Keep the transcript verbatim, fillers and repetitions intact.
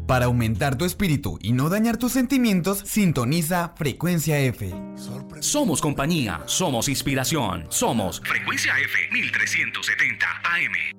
Para aumentar tu espíritu y no dañar tus sentimientos, sintoniza Frecuencia F. Somos compañía, somos inspiración, somos Frecuencia F mil trescientos setenta A M.